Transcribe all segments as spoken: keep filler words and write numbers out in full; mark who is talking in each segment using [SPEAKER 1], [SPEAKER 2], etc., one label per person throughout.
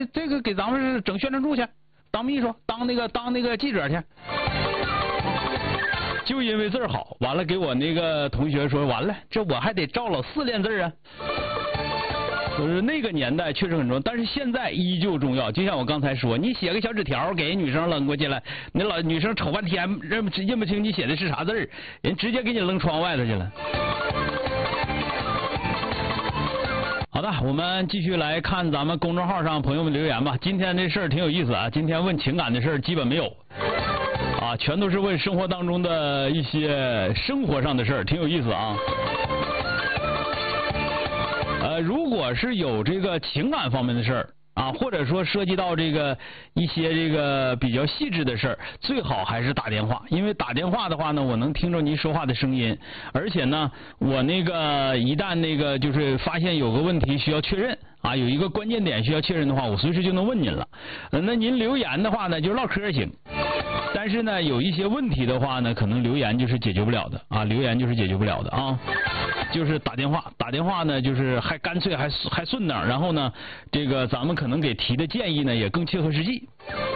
[SPEAKER 1] 这个给咱们是整宣传处去，当秘书，当那个当那个记者去。就因为字儿好，完了给我那个同学说，完了，这我还得照老四练字啊。就是那个年代确实很重要，但是现在依旧重要。就像我刚才说，你写个小纸条给女生扔过去了，那老女生瞅半天认不认不清你写的是啥字儿，人直接给你扔窗外头去了。好的，我们继续来看咱们公众号上朋友们留言吧。今天这事儿挺有意思啊，今天问情感的事儿基本没有。啊，全都是问生活当中的一些生活上的事儿，挺有意思啊。呃，如果是有这个情感方面的事儿啊，或者说涉及到这个一些这个比较细致的事儿，最好还是打电话，因为打电话的话呢，我能听着您说话的声音，而且呢，我那个一旦那个就是发现有个问题需要确认啊，有一个关键点需要确认的话，我随时就能问您了。呃，那您留言的话呢，就唠嗑行。但是呢，有一些问题的话呢，可能留言就是解决不了的啊，留言就是解决不了的啊，就是打电话，打电话呢，就是还干脆还还顺当，然后呢，这个咱们可能给提的建议呢也更切合实际。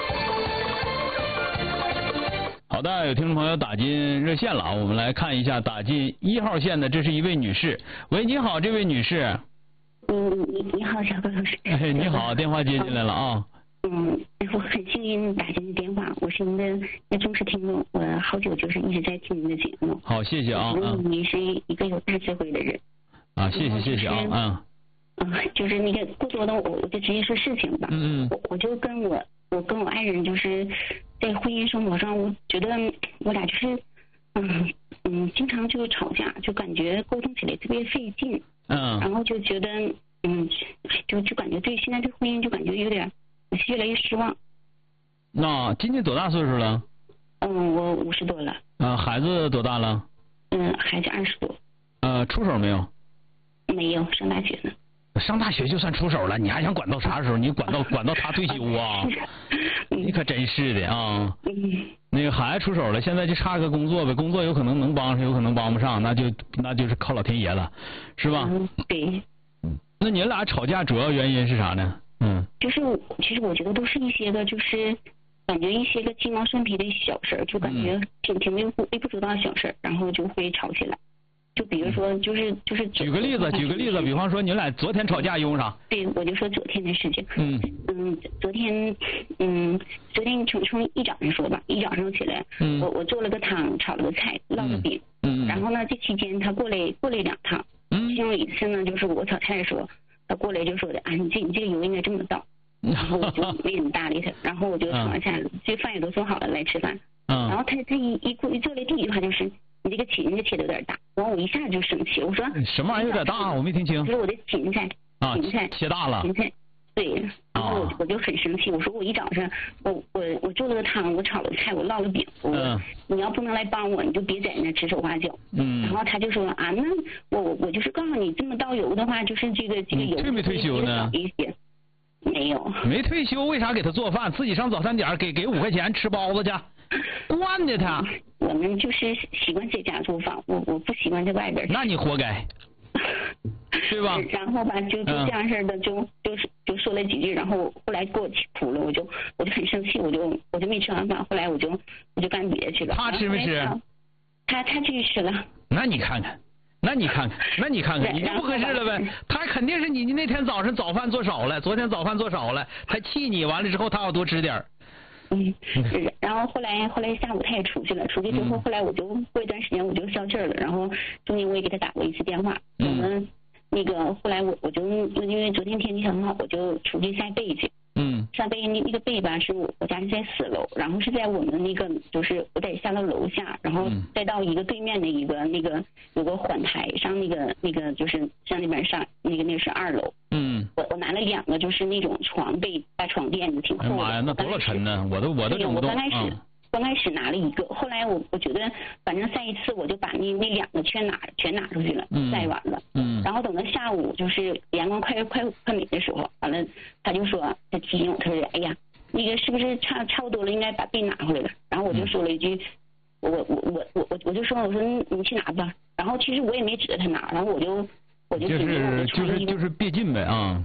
[SPEAKER 1] 好的，有听众朋友打进热线了啊，我们来看一下打进一号线的，这是一位女士。喂，你好，这位女士。
[SPEAKER 2] 嗯，你你好，小何老师。
[SPEAKER 1] 哎，你好，电话接进来了啊。
[SPEAKER 2] 嗯，我很幸运打进的电话，我是您的那忠实听众，我好久就是一直在听您的节目。
[SPEAKER 1] 好，谢谢啊。
[SPEAKER 2] 嗯，您是一个有大智慧的人。
[SPEAKER 1] 啊，谢谢谢谢啊。嗯。
[SPEAKER 2] 嗯，就是那个不多的，我我就直接说事情吧。
[SPEAKER 1] 嗯嗯。
[SPEAKER 2] 我我就跟我我跟我爱人就是在婚姻生活上，我觉得我俩就是嗯嗯经常就吵架，就感觉沟通起来特别费劲。
[SPEAKER 1] 嗯。
[SPEAKER 2] 然后就觉得嗯就就感觉对现在这婚姻就感觉有点。越来越失望。
[SPEAKER 1] 那今年多大岁数了？
[SPEAKER 2] 嗯，我五十多了。
[SPEAKER 1] 呃，孩子多大了？
[SPEAKER 2] 嗯，孩子二十多。
[SPEAKER 1] 呃，出手没有？
[SPEAKER 2] 没有，上大学呢。
[SPEAKER 1] 上大学就算出手了，你还想管到啥时候？你管到管到他退休啊？你可真是的啊！
[SPEAKER 2] 嗯。
[SPEAKER 1] 那个孩子出手了，现在就差个工作呗，工作有可能能帮上，有可能帮不上，那就那就是靠老天爷了，是吧？
[SPEAKER 2] 嗯，对。
[SPEAKER 1] 那你俩吵架主要原因是啥呢？嗯，
[SPEAKER 2] 就是其实我觉得都是一些个就是感觉一些个鸡毛蒜皮的小事儿，就感觉挺挺微不微不足道的小事儿，然后就会吵起来。就比如说就是就是。
[SPEAKER 1] 举个例子，举个例子，比方说你俩昨天吵架因为啥？
[SPEAKER 2] 对，我就说昨天的事情。
[SPEAKER 1] 嗯
[SPEAKER 2] 嗯，昨天嗯昨天从从一早上说吧，一早上起来，
[SPEAKER 1] 嗯，
[SPEAKER 2] 我我做了个汤，炒了个菜，烙了饼，
[SPEAKER 1] 嗯，
[SPEAKER 2] 然后呢这期间他过来过来两趟，
[SPEAKER 1] 嗯，
[SPEAKER 2] 其中一次呢就是我炒菜的时候。他过来就说的，啊，你这你这个油应该这么倒，然后我就没怎么搭理他，然后我就炒完菜了，这饭也都做好了，来吃饭。
[SPEAKER 1] 嗯。
[SPEAKER 2] 然后他他一一过一坐来第一句话就是，你这个芹子切的有点大，完我一下就生气，我说
[SPEAKER 1] 什么玩意有点大？我没听清。
[SPEAKER 2] 就是我的芹菜，芹菜
[SPEAKER 1] 切大了。
[SPEAKER 2] 芹菜，对，然后我我就很生气，我说我一早上我我我做了个汤，我炒了菜，我烙了饼，我、
[SPEAKER 1] 嗯、
[SPEAKER 2] 你要不能来帮我，你就别在那指手画脚。
[SPEAKER 1] 嗯。
[SPEAKER 2] 然后他就说啊，那我我我就是告诉你，这么倒油的话，就是这个这个油
[SPEAKER 1] 退没退休呢？
[SPEAKER 2] 一些，没有。
[SPEAKER 1] 没退休，为啥给他做饭？自己上早餐点给给五块钱吃包子去，惯的他。
[SPEAKER 2] 我们就是习惯在家做饭，我我不习惯在外边。
[SPEAKER 1] 那你活该。对吧？
[SPEAKER 2] 然后吧，就就这样式的，就就是就说了几句，然后后来给我气哭了，我就我就很生气，我就我就没吃完饭，后来我就我就干别的去了。
[SPEAKER 1] 他吃没吃？
[SPEAKER 2] 他他去吃了。
[SPEAKER 1] 那你看看，那你看看，那你看看，你就不合适了呗。他肯定是你那天早上早饭做少了，昨天早饭做少了，他气你，完了之后他要多吃点。
[SPEAKER 2] 嗯，然后后来后来下午他也出去了，出去之后后来我就过一段时间我就消气儿了，然后中间我也给他打过一次电话，我们那个后来我我就因为昨天天气很好，我就出去晒被去。
[SPEAKER 1] 嗯。
[SPEAKER 2] 晒被那那个被吧，是我我家是在四楼，然后是在我们那个就是我得下到楼下，然后再到一个对面的一个那个有个缓台上那个那个就是向那边上那个那是二楼。
[SPEAKER 1] 嗯。
[SPEAKER 2] 我我拿了两个就是那种床被大床垫子挺厚的。
[SPEAKER 1] 哎妈呀，那多少沉呢？我都我都整不动。
[SPEAKER 2] 我刚开始。嗯刚开始拿了一个，后来我我觉得反正晒一次我就把那那两个全拿全拿出去了，
[SPEAKER 1] 嗯、
[SPEAKER 2] 晒完了。
[SPEAKER 1] 嗯。
[SPEAKER 2] 然后等到下午就是阳光快快快没的时候，完了他就说他提醒我，他说哎呀那个是不是差差不多了，应该把被拿回来了。然后我就说了一句，嗯、我我我我我我就说我说你去拿吧。然后其实我也没指着他拿，然后我就我就
[SPEAKER 1] 就是就是就是别进呗啊。
[SPEAKER 2] 对，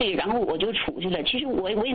[SPEAKER 2] 对，然后我就出去了。其实我我也